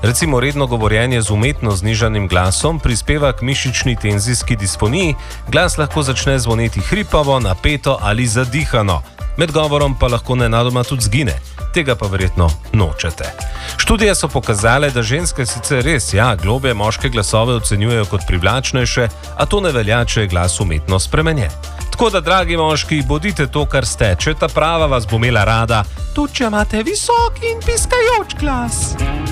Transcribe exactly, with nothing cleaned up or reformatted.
Recimo redno govorjenje z umetno znižanim glasom prispeva k mišični tenzijski disfoniji, glas lahko začne zvoneti hripavo, napeto ali zadihano. Med govorom pa lahko nenadoma tudi zgine. Tega pa verjetno nočete. Študije so pokazale, da ženske sicer res, ja, globlje moške glasove ocenjujejo kot privlačnejše, a to ne velja, če je glas umetno spremenjen. Tako da, dragi moški, bodite to, kar ste, če ta prava vas bo imela rada, tudi če imate visok in piskajoč glas.